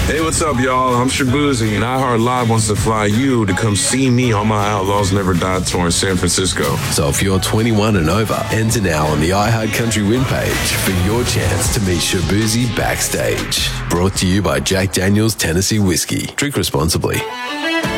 Hey, what's up, y'all? I'm Shabuzi, and iHeart Live wants to fly you to come see me on my Outlaws Never Die tour in San Francisco. So if you're 21 and over, enter now on the iHeart Country Win page for your chance to meet Shabuzi backstage. Brought to you by Jack Daniel's Tennessee Whiskey. Drink responsibly.